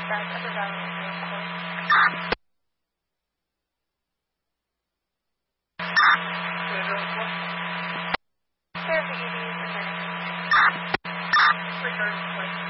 That's Upper Valley Air Court. There's the EDs and then return, like,